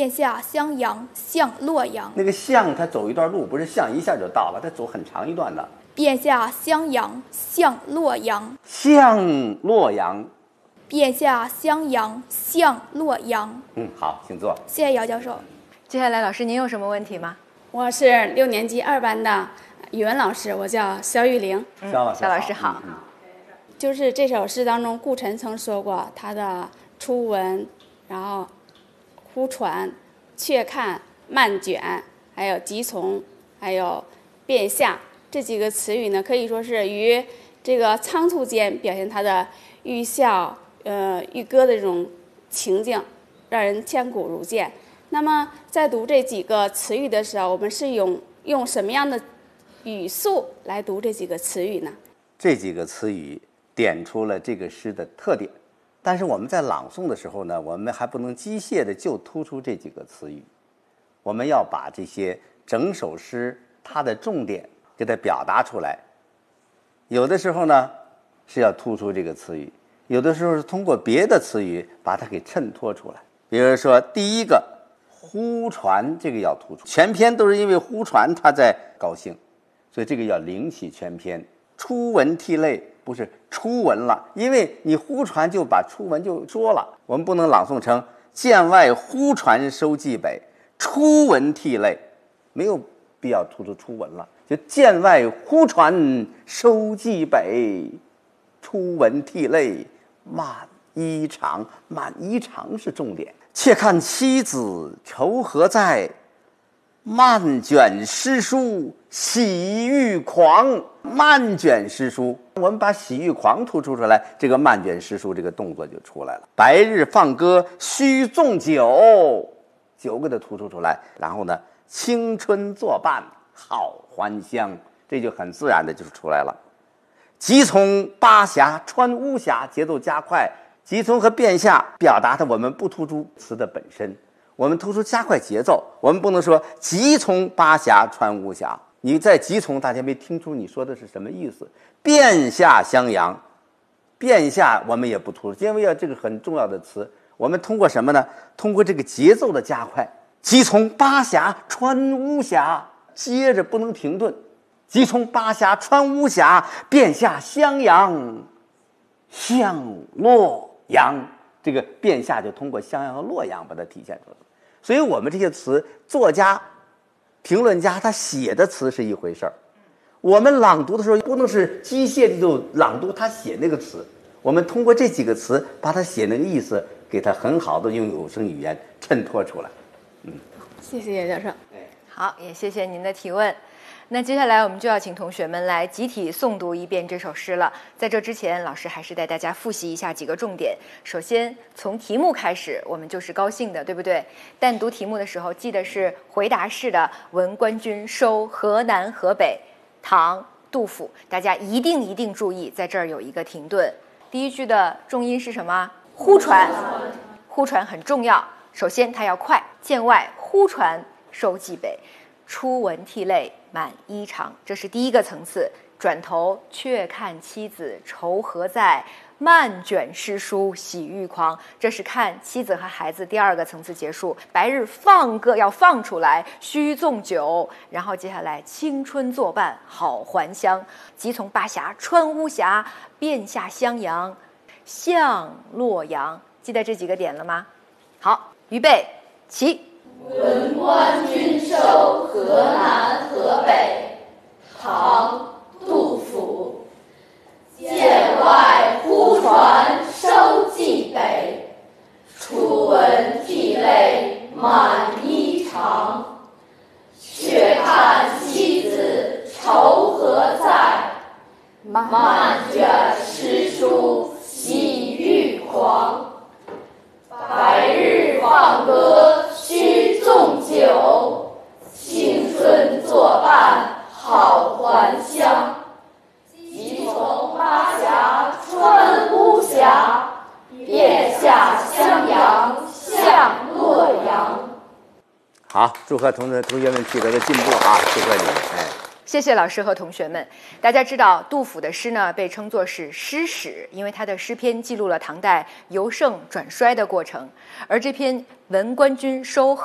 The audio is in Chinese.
便下襄阳，向洛阳。 那个向他走一段路，不是向一下就到了，他走很长一段的。 便下襄阳，向洛阳。 向洛阳。 便下襄阳，向洛阳。 好，请坐。 谢谢姚教授。 接下来老师您有什么问题吗？ 我是6年级2班的语文老师，我叫肖玉玲。 肖老师好。 就是这首诗当中，顾晨曾说过他的初闻，然后忽传、却看、漫卷，还有即从，还有便下这几个词语呢，可以说是于这个仓促间表现他的寓笑、寓歌的这种情境，让人千古如见。那么在读这几个词语的时候，我们是用什么样的语速来读这几个词语呢？ 这几个词语点出了这个诗的特点，但是我们在朗诵的时候呢，我们还不能机械的就突出这几个词语，我们要把这些整首诗它的重点给它表达出来。有的时候呢是要突出这个词语，有的时候是通过别的词语把它给衬托出来。比如说第一个忽传，这个要突出，全篇都是因为忽传他在高兴，所以这个要领起全篇。初闻涕泪，不是初闻了，因为你忽传就把初闻就说了，我们不能朗诵成剑外忽传收蓟北，初闻涕泪，没有必要突出初闻了，就剑外忽传收蓟北，初闻涕泪漫衣裳，漫衣裳是重点。且看妻子愁何在，漫卷诗书喜欲狂。漫卷诗书，我们把喜欲狂突出出来，这个漫卷诗书这个动作就出来了。白日放歌须纵酒，酒给它突出出来。然后呢，青春作伴好还乡，这就很自然的就出来了。即从巴峡穿巫峡，节奏加快。即从和便下表达的我们不突出词的本身，我们突出加快节奏。我们不能说即从巴峡穿巫峡，你在即从大家没听出你说的是什么意思。便下襄阳，便下我们也不突出，因为这个很重要的词，我们通过什么呢？通过这个节奏的加快。即从巴峡穿巫峡，接着不能停顿。即从巴峡穿巫峡，便下襄阳，向洛阳，这个便下就通过襄阳和洛阳把它体现出来了。所以我们这些词，作家、评论家他写的词是一回事儿，我们朗读的时候不能是机械的就朗读他写那个词，我们通过这几个词把他写那个意思给他很好的用有声语言衬托出来。 谢谢叶教授。 好，也谢谢您的提问。那接下来我们就要请同学们来集体诵读一遍这首诗了。在这之前，老师还是带大家复习一下几个重点。首先，从题目开始，我们就是高兴的，对不对？但读题目的时候，记得是回答式的。闻官军收河南河北，唐杜甫。大家一定注意，在这儿有一个停顿。第一句的重音是什么？忽传，忽传很重要。首先，它要快。剑外忽传收蓟北，初闻涕泪满衣裳，这是第一个层次。转头却看妻子愁何在，漫卷诗书喜欲狂，这是看妻子和孩子第二个层次结束。白日放歌要放出来，须纵酒，然后接下来青春作伴好还乡。即从巴峡穿巫峡，便下襄阳，向洛阳。记得这几个点了吗？好，预备起。 闻官军收河南河北，唐杜甫。剑外忽传收蓟北，初闻涕泪满衣裳。却看妻子愁何在，漫卷诗书喜欲狂。白日放歌须纵酒，青春作伴好还乡。即从巴峡穿巫峡，便下襄阳向洛阳。 好，祝贺同学们取得的进步啊！祝贺你们！ 谢谢老师和同学们。大家知道，杜甫的诗呢被称作是诗史，因为他的诗篇记录了唐代由盛转衰的过程。而这篇《闻官军收